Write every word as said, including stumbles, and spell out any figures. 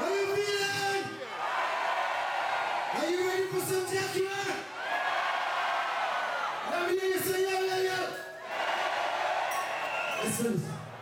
How you feeling? Are you ready for some Dracula? Let me hear you say yo, yo, yo. Listen.